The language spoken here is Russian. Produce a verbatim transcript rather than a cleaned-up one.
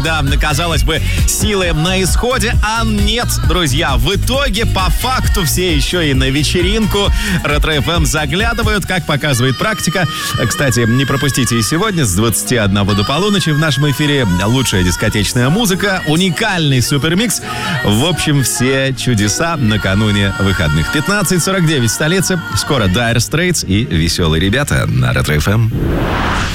когда, казалось бы, силы на исходе, а нет, друзья, в итоге, по факту, все еще и на вечеринку Ретро-эф эм заглядывают, как показывает практика. Кстати, не пропустите и сегодня с двадцати одного до полуночи в нашем эфире лучшая дискотечная музыка, уникальный супермикс. В общем, все чудеса накануне выходных. пятнадцать сорок девять в столице. Скоро Dire Straits и веселые ребята на Ретро-эф эм.